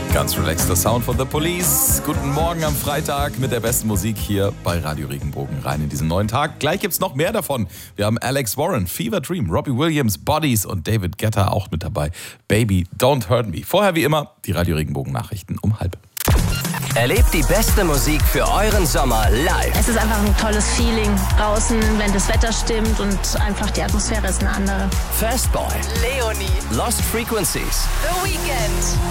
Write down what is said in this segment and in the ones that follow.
Ganz relaxter Sound von The Police. Guten Morgen am Freitag mit der besten Musik hier bei Radio Regenbogen. Rein in diesen neuen Tag. Gleich gibt's noch mehr davon. Wir haben Alex Warren, Fever Dream, Robbie Williams, Bodies und David Guetta auch mit dabei. Baby, Don't Hurt Me. Vorher wie immer die Radio Regenbogen Nachrichten um 12:30. Erlebt die beste Musik für euren Sommer live. Es ist einfach ein tolles Feeling draußen, wenn das Wetter stimmt und einfach die Atmosphäre ist eine andere. Fastboy, Leonie, Lost Frequencies, The Weeknd.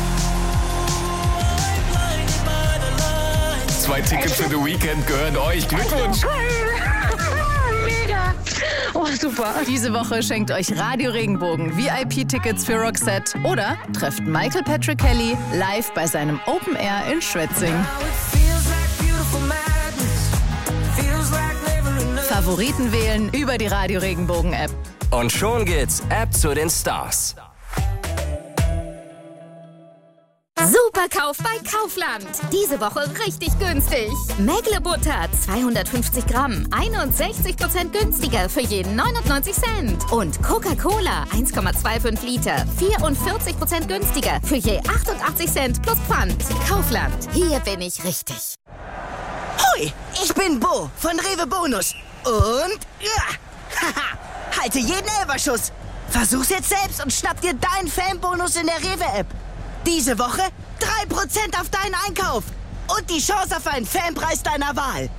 2 Tickets für The Weeknd gehören euch. Glückwunsch! Mega! Oh, super. Diese Woche schenkt euch Radio Regenbogen VIP-Tickets für Roxette oder trefft Michael Patrick Kelly live bei seinem Open Air in Schwetzing. Favoriten wählen über die Radio Regenbogen App. und schon geht's ab zu den Stars. Superkauf bei Kaufland. Diese Woche richtig günstig. Mägle-Butter 250 Gramm, 61% günstiger für jeden 99 Cent. Und Coca-Cola 1,25 Liter, 44% günstiger für je 88 Cent plus Pfand. Kaufland, hier bin ich richtig. Hoi, ich bin Bo von Rewe Bonus. Und halte jeden Elferschuss. Versuch's jetzt selbst und schnapp dir deinen Fanbonus in der Rewe-App. Diese Woche 3% auf deinen Einkauf und die Chance auf einen Fanpreis deiner Wahl.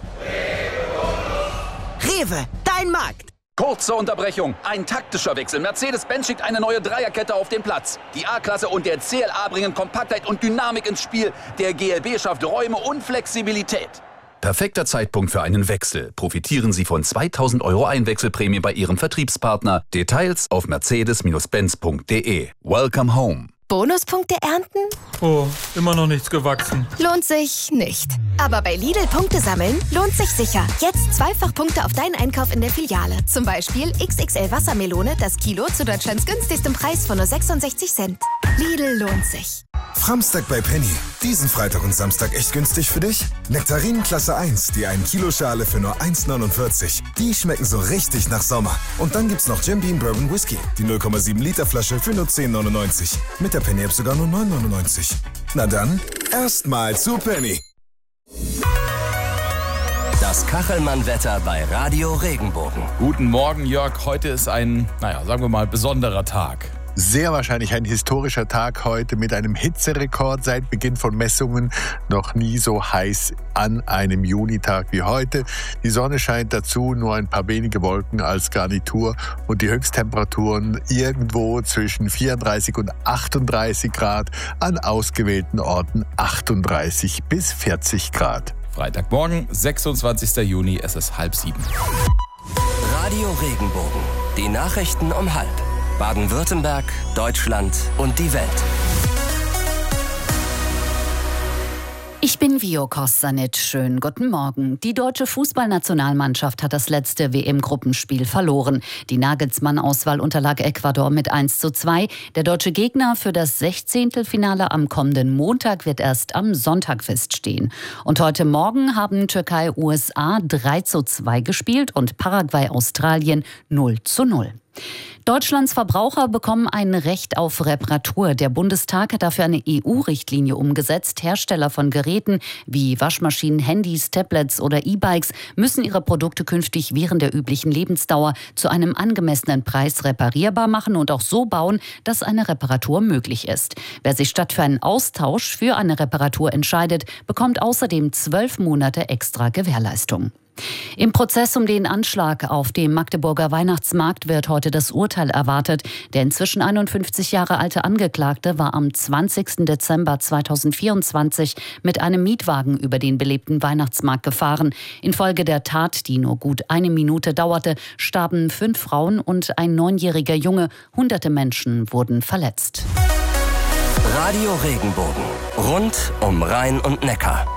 Rewe, dein Markt. Kurze Unterbrechung. Ein taktischer Wechsel. Mercedes-Benz schickt eine neue Dreierkette auf den Platz. Die A-Klasse und der CLA bringen Kompaktheit und Dynamik ins Spiel. Der GLB schafft Räume und Flexibilität. Perfekter Zeitpunkt für einen Wechsel. Profitieren Sie von 2.000 € Einwechselprämie bei Ihrem Vertriebspartner. Details auf mercedes-benz.de. Welcome home. Bonuspunkte ernten? Oh, immer noch nichts gewachsen. Lohnt sich nicht. Aber bei Lidl Punkte sammeln lohnt sich sicher. Jetzt zweifach Punkte auf deinen Einkauf in der Filiale. Zum Beispiel XXL Wassermelone, das Kilo zu Deutschlands günstigstem Preis von nur 66 Cent. Lidl lohnt sich. Framstag bei Penny. Diesen Freitag und Samstag echt günstig für dich? Nektarinen Klasse 1, die 1 Kilo Schale für nur 1,49. Die schmecken so richtig nach Sommer. Und dann gibt's noch Jim Beam Bourbon Whisky. Die 0,7 Liter Flasche für nur 10,99. Mit der Penny-App sogar nur 9,99. Na dann, erstmal zu Penny. Das Kachelmann-Wetter bei Radio Regenbogen. Guten Morgen, Jörg. Heute ist ein, sagen wir mal, besonderer Tag. Sehr wahrscheinlich ein historischer Tag heute mit einem Hitzerekord seit Beginn von Messungen. Noch nie so heiß an einem Junitag wie heute. Die Sonne scheint dazu, nur ein paar wenige Wolken als Garnitur und die Höchsttemperaturen irgendwo zwischen 34 und 38 Grad, an ausgewählten Orten 38 bis 40 Grad. Freitagmorgen, 26. Juni, es ist 6:30. Radio Regenbogen. Die Nachrichten um 6:30. Baden-Württemberg, Deutschland und die Welt. Ich bin Vio Kostanic. Schönen guten Morgen. Die deutsche Fußballnationalmannschaft hat das letzte WM-Gruppenspiel verloren. Die Nagelsmann-Auswahl unterlag Ecuador mit 1:2. Der deutsche Gegner für das 16. Finale am kommenden Montag wird erst am Sonntag feststehen. Und heute Morgen haben Türkei-USA 3:2 gespielt und Paraguay-Australien 0:0. Deutschlands Verbraucher bekommen ein Recht auf Reparatur. Der Bundestag hat dafür eine EU-Richtlinie umgesetzt. Hersteller von Geräten wie Waschmaschinen, Handys, Tablets oder E-Bikes müssen ihre Produkte künftig während der üblichen Lebensdauer zu einem angemessenen Preis reparierbar machen und auch so bauen, dass eine Reparatur möglich ist. Wer sich statt für einen Austausch für eine Reparatur entscheidet, bekommt außerdem 12 Monate extra Gewährleistung. Im Prozess um den Anschlag auf dem Magdeburger Weihnachtsmarkt wird heute das Urteil erwartet. Der inzwischen 51 Jahre alte Angeklagte war am 20. Dezember 2024 mit einem Mietwagen über den belebten Weihnachtsmarkt gefahren. Infolge der Tat, die nur gut 1 Minute dauerte, starben 5 Frauen und ein 9-jähriger Junge. Hunderte Menschen wurden verletzt. Radio Regenbogen. Rund um Rhein und Neckar.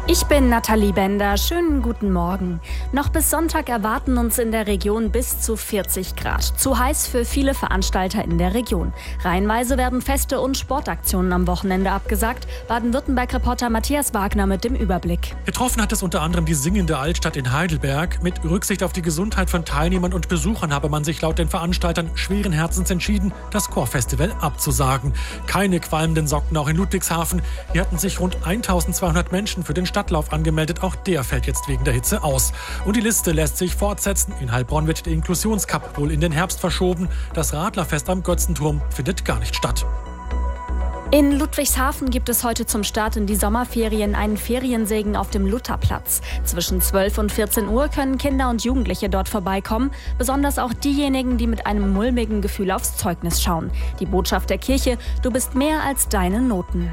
Ich bin Nathalie Bender. Schönen guten Morgen. Noch bis Sonntag erwarten uns in der Region bis zu 40 Grad. Zu heiß für viele Veranstalter in der Region. Reihenweise werden Feste und Sportaktionen am Wochenende abgesagt. Baden-Württemberg-Reporter Matthias Wagner mit dem Überblick. Getroffen hat es unter anderem die singende Altstadt in Heidelberg. Mit Rücksicht auf die Gesundheit von Teilnehmern und Besuchern habe man sich laut den Veranstaltern schweren Herzens entschieden, das Chorfestival abzusagen. Keine qualmenden Socken auch in Ludwigshafen. Hier hatten sich rund 1200 Menschen für den Stadtlauf angemeldet. Auch der fällt jetzt wegen der Hitze aus. Und die Liste lässt sich fortsetzen. In Heilbronn wird der Inklusionscup wohl in den Herbst verschoben. Das Radlerfest am Götzenturm findet gar nicht statt. In Ludwigshafen gibt es heute zum Start in die Sommerferien einen Feriensegen auf dem Lutherplatz. Zwischen 12 und 14 Uhr können Kinder und Jugendliche dort vorbeikommen. Besonders auch diejenigen, die mit einem mulmigen Gefühl aufs Zeugnis schauen. Die Botschaft der Kirche: Du bist mehr als deine Noten.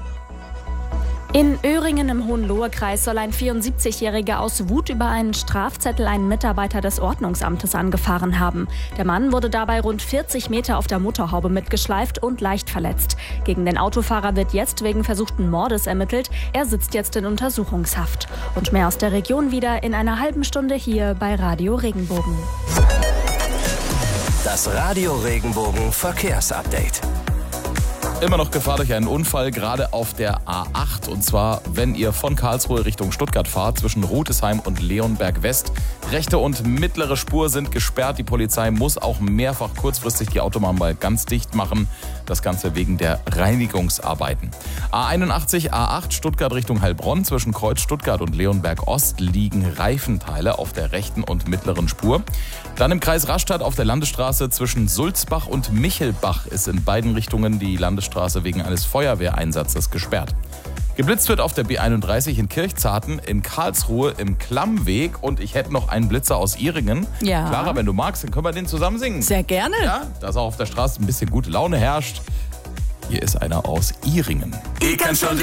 In Öhringen im Hohenlohe-Kreis soll ein 74-Jähriger aus Wut über einen Strafzettel einen Mitarbeiter des Ordnungsamtes angefahren haben. Der Mann wurde dabei rund 40 Meter auf der Motorhaube mitgeschleift und leicht verletzt. Gegen den Autofahrer wird jetzt wegen versuchten Mordes ermittelt. Er sitzt jetzt in Untersuchungshaft. Und mehr aus der Region wieder in einer halben Stunde hier bei Radio Regenbogen. Das Radio Regenbogen Verkehrsupdate. Immer noch Gefahr durch einen Unfall, gerade auf der A8. Und zwar, wenn ihr von Karlsruhe Richtung Stuttgart fahrt, zwischen Rudesheim und Leonberg West. Rechte und mittlere Spur sind gesperrt. Die Polizei muss auch mehrfach kurzfristig die Autobahn mal ganz dicht machen. Das Ganze wegen der Reinigungsarbeiten. A81, A8 Stuttgart Richtung Heilbronn. Zwischen Kreuz Stuttgart und Leonberg Ost liegen Reifenteile auf der rechten und mittleren Spur. Dann im Kreis Rastatt auf der Landesstraße zwischen Sulzbach und Michelbach ist in beiden Richtungen die Landesstraße wegen eines Feuerwehreinsatzes gesperrt. Geblitzt wird auf der B31 in Kirchzarten, in Karlsruhe im Klammweg und ich hätte noch einen Blitzer aus Iringen. Ja. Clara, wenn du magst, dann können wir den zusammen singen. Sehr gerne. Ja, dass auch auf der Straße ein bisschen gute Laune herrscht. Hier ist einer aus Iringen. Ich kann schon